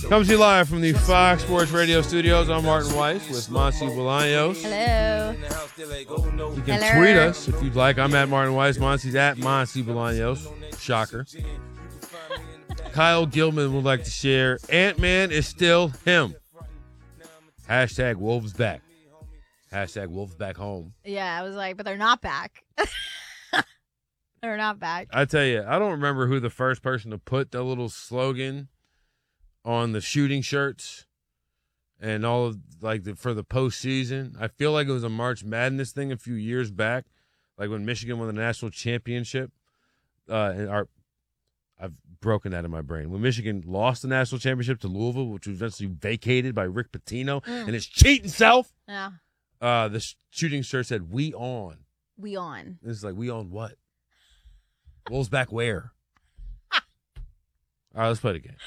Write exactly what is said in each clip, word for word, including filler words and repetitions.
Comes to you live from the Fox Sports Radio studios. I'm Martin Weiss with Monty Bolaños. Hello. You can Hello. tweet us if you'd like. I'm at Martin Weiss. Monty's at Monty Bolaños. Shocker. Kyle Gilman would like to share Ant-Man is still him. Hashtag Wolves back. Hashtag Wolves back home. Yeah, I was like, but they're not back. They're not back. I tell you, I don't remember who the first person to put the little slogan on the shooting shirts and all of like the, for the postseason. I feel like it was a March Madness thing a few years back, like when Michigan won the national championship. Uh, and our, I've broken that in my brain. When Michigan lost the national championship to Louisville, which was eventually vacated by Rick Pitino Mm. and his cheating self, Yeah. uh, the sh- shooting shirt said "We on." We on. This is like, we on what? Wolves back where? All right, let's play it again.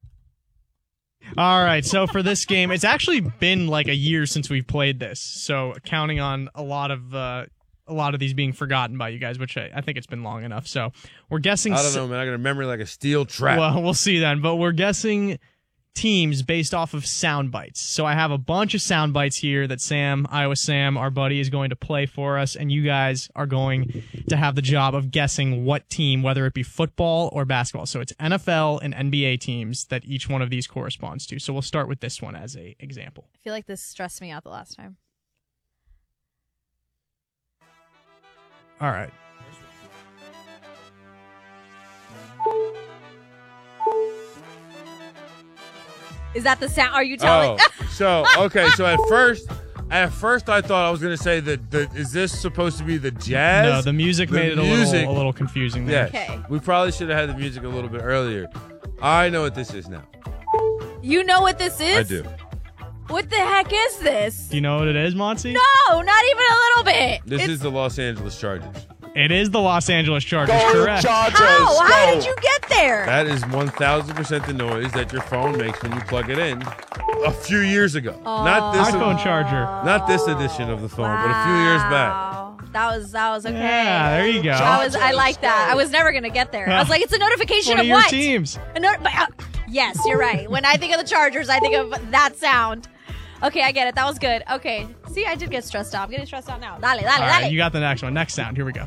All right, so for this game, it's actually been like a year since we've played this. So counting on a lot of uh, a lot of these being forgotten by you guys, which I, I think it's been long enough. So we're guessing. I don't know, man. I got a memory like a steel trap. Well, we'll see then. But we're guessing teams based off of sound bites. So I have a bunch of sound bites here that Sam, Iowa Sam, our buddy, is going to play for us, and you guys are going to have the job of guessing what team, whether it be football or basketball. So it's N F L and N B A teams that each one of these corresponds to. So we'll start with this one as a example. I feel like this stressed me out the last time. All right. Is that the sound? Are you telling? Oh, so okay. So at first, at first I thought I was gonna say that. The, is this supposed to be the jazz? No, the music The made it a music- little, a little confusing there. Yes. Okay. We probably should have had the music a little bit earlier. I know what this is now. You know what this is? I do. What the heck is this? Do you know what it is, Monty? No, not even a little bit. This It's- is the Los Angeles Chargers. It is the Los Angeles Chargers, correct? How? How did you get there? That is one thousand percent the noise that your phone makes when you plug it in. A few years ago, not this, iPhone charger. not this edition of the phone, but a few years back. Wow. That was that was okay. Yeah, there you go. I was I like that. I was never gonna get there. I was like, it's a notification One of of your what? teams. A not- but, uh, yes, you're right. When I think of the Chargers, I think of that sound. Okay, I get it. That was good. Okay. See, I did get stressed out. I'm getting stressed out now. Dale, dale, All dale. right, you got the next one. Next sound. Here we go.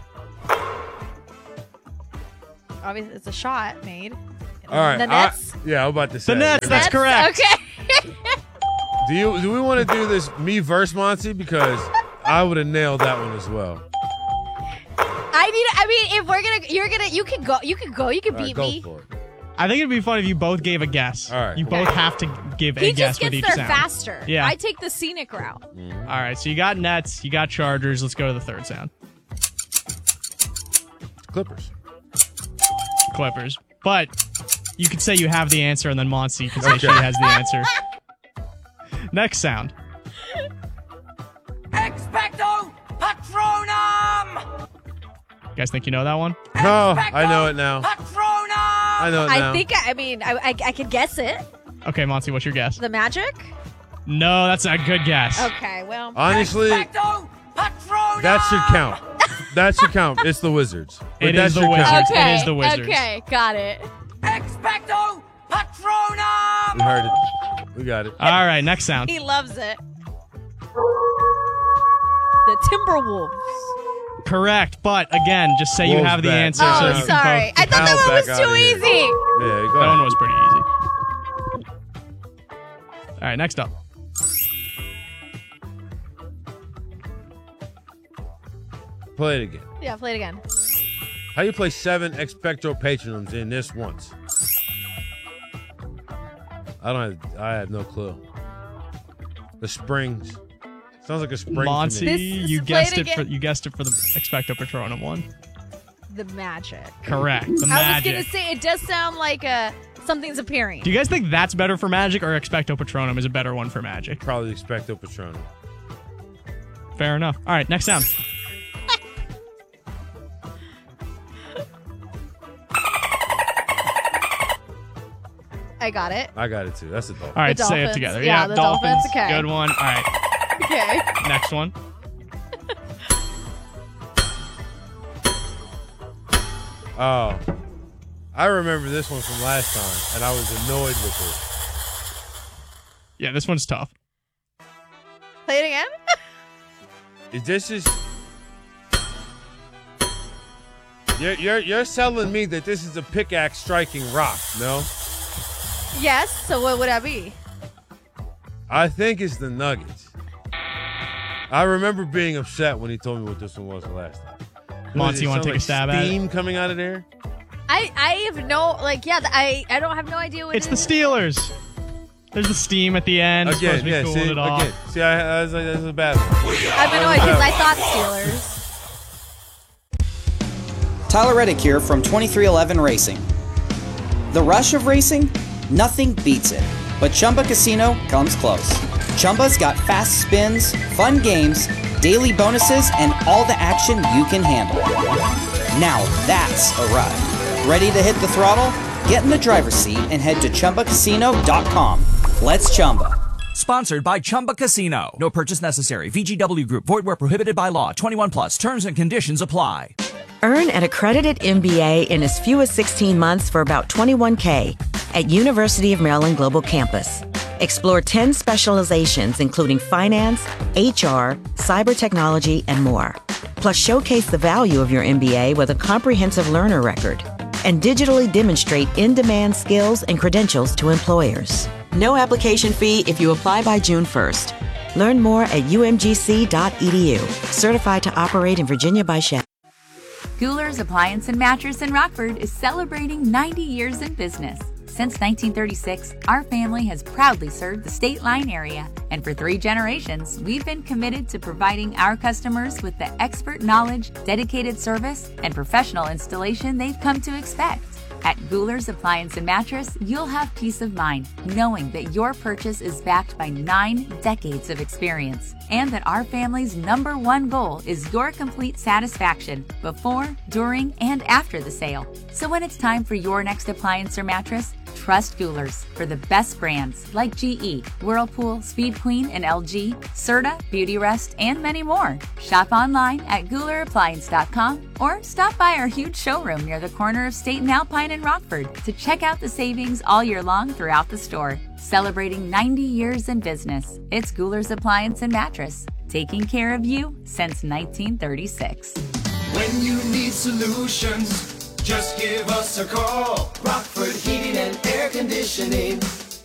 Obviously, it's a shot made. All right. The I- Nets. yeah, I'm about to say. The Nets. That's Nets? correct. Okay. Do you do we want to do this me versus Monty, because I would have nailed that one as well. I need. I mean, if we're gonna, you're gonna, you can go. You can go. You can All right, beat go me. for it. I think it'd be fun if you both gave a guess. All right. You both have to give He a guess just gets with each there sound. faster. Yeah. I take the scenic route. All right, so you got Nets, you got Chargers. Let's go to the third sound. Clippers. Clippers. But you could say you have the answer, and then Monty can say Okay. she has the answer. Next sound. Expecto Patronum! You guys think you know that one? No, I know it now. Patronum! I know it now. I think. I, I mean, I, I, I could guess it. Okay, Monty, what's your guess? The Magic. No, that's a good guess. Okay. Well. Honestly, Expecto Patronum! that should count. That should count. It's the Wizards. But It that is the should count. Wizards. okay. It is the Wizards. Okay. Got it. Expecto Patronum! We heard it. We got it. All right, next sound. He loves it. The Timberwolves. Correct, but again, just say you Wolves have the back. answer. Oh, so you can sorry. both- I thought that Kyle's one was back out too of here. easy. Yeah, go That one ahead. was pretty easy. All right, next up. Play it again. Yeah. Play it again. How you play seven expecto patronums in this once? I don't have, I have no clue. The springs. Sounds like a spring to Monty, me. This- you play guessed it it, for again. you guessed it for the Expecto Patronum one. The Magic. Correct. The I was Magic. gonna say it does sound like uh something's appearing. Do you guys think that's better for Magic, or Expecto Patronum is a better one for Magic? Probably expecto patronum. Fair enough. All right, next sound. I got it. I got it too. That's the dolphin. All right, The say it Dolphins. together. Yeah, the Dolphins. Dolphins, okay. Good one. All right, Okay. next one. Oh, I remember this one from last time, and I was annoyed with Yeah, this one's tough. Play it again. Is this is you're you're you're telling me that this is a pickaxe striking rock? No, Yes. So what would that be? I think it's the Nuggets. I remember being upset when he told me what this one was the last time. Monty, you want to take like a stab at it? Steam coming out of there. I I have no like yeah I I don't have no idea what It's it the is. Steelers. There's the steam at the end. It's supposed Again, to be yeah. cooling See, it off. again. See, I, I was like, that's a bad one. I don't know because I thought Steelers. Tyler Reddick here from twenty-three eleven Racing. The rush of racing? Nothing beats it. But Chumba Casino comes close. Chumba's got fast spins, fun games, daily bonuses, and all the action you can handle. Now that's a ride. Ready to hit the throttle? Get in the driver's seat and head to Chumba Casino dot com. Let's Chumba. Sponsored by Chumba Casino. No purchase necessary. V G W Group. Void where prohibited by law. twenty-one plus. Terms and conditions apply. Earn an accredited M B A in as few as sixteen months for about twenty-one thousand dollars at University of Maryland Global Campus. Explore ten specializations including finance, H R, cyber technology, and more. Plus showcase the value of your M B A with a comprehensive learner record and digitally demonstrate in-demand skills and credentials to employers. No application fee if you apply by June first. Learn more at U M G C dot E D U. Certified to operate in Virginia by Shell. Guler's Appliance and Mattress in Rockford is celebrating ninety years in business. Since nineteen thirty-six, our family has proudly served the State Line area, and for three generations, we've been committed to providing our customers with the expert knowledge, dedicated service, and professional installation they've come to expect. At Guler's Appliance and Mattress, you'll have peace of mind knowing that your purchase is backed by nine decades of experience and that our family's number one goal is your complete satisfaction before, during, and after the sale. So when it's time for your next appliance or mattress, trust Guler's for the best brands like G E, Whirlpool, Speed Queen, and L G, Serta, Beautyrest, and many more. Shop online at Guler Appliance dot com or stop by our huge showroom near the corner of State and Alpine in Rockford to check out the savings all year long throughout the store. Celebrating ninety years in business, it's Guler's Appliance and Mattress, taking care of you since nineteen thirty-six. When you need solutions, just give us a call. Rockford Heating and Air Conditioning.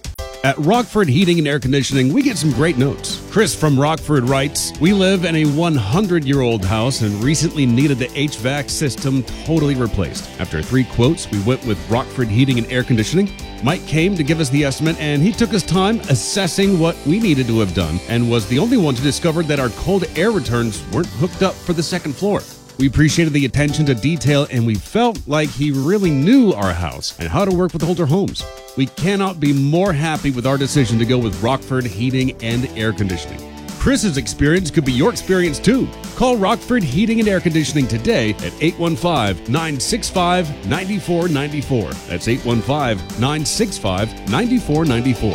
At Rockford Heating and Air Conditioning, we get some great notes. Chris from Rockford writes, we live in a hundred-year-old house and recently needed the H V A C system totally replaced. After three quotes, we went with Rockford Heating and Air Conditioning. Mike came to give us the estimate, and he took his time assessing what we needed to have done and was the only one to discover that our cold air returns weren't hooked up for the second floor. We appreciated the attention to detail, and we felt like he really knew our house and how to work with older homes. We cannot be more happy with our decision to go with Rockford Heating and Air Conditioning. Chris's experience could be your experience too. Call Rockford Heating and Air Conditioning today at eight one five, nine six five, nine four nine four. That's eight one five, nine six five, nine four nine four.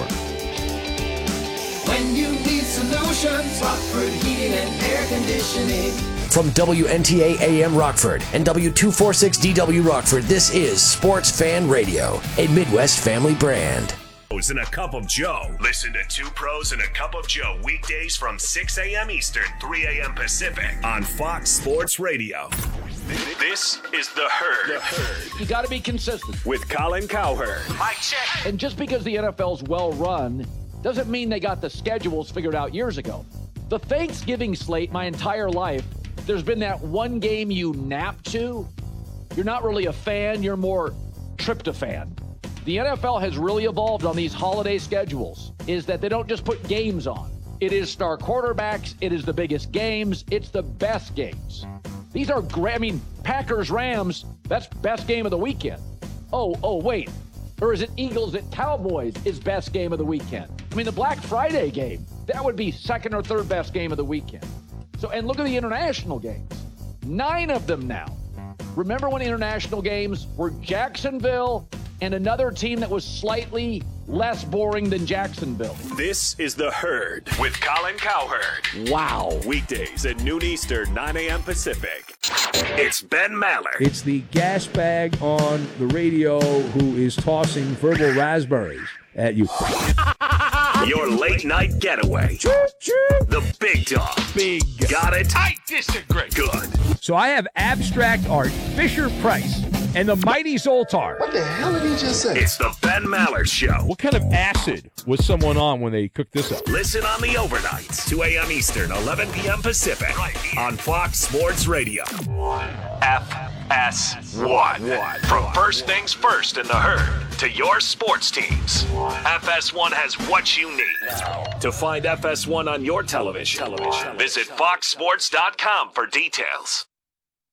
When you need solutions, Rockford Heating and Air Conditioning. From W N T A A M Rockford and W two forty-six D W Rockford, this is Sports Fan Radio, a Midwest family brand. And a Cup of Joe. Listen to Two Pros and a Cup of Joe weekdays from six a.m. Eastern, three a.m. Pacific on Fox Sports Radio. This is The Herd. The Herd. You got to be consistent. With Colin Cowherd. Mike check. And just because the N F L's well run doesn't mean they got the schedules figured out years ago. The Thanksgiving slate, my entire life, there's been that one game you nap to. You're not really a fan, you're more tryptophan. The N F L has really evolved on these holiday schedules, is that they don't just put games on. It is star quarterbacks, it is the biggest games, it's the best games. These are great, I mean, Packers-Rams, that's best game of the weekend. Oh, oh, wait. Or is it Eagles at Cowboys is best game of the weekend? I mean, the Black Friday game, that would be second or third best game of the weekend. So, and look at the international games. Nine of them now. Remember when international games were Jacksonville and another team that was slightly less boring than Jacksonville? This is The Herd with Colin Cowherd. Wow. Weekdays at noon Eastern, nine a.m. Pacific. It's Ben Maller. It's the gas bag on the radio who is tossing verbal raspberries at you. Your late night getaway. The Big Dog. Big. Got it? I disagree. Good. So I have Abstract Art, Fisher Price, and the Mighty Zoltar. What the hell did he just say? It's the Ben Maller Show. What kind of acid was someone on when they cooked this up? Listen on the overnights, two a.m. Eastern, eleven p.m. Pacific, on Fox Sports Radio. F S one. From first things first in the herd to your sports teams, F S one has what you need. To find F S one on your television, visit fox sports dot com for details.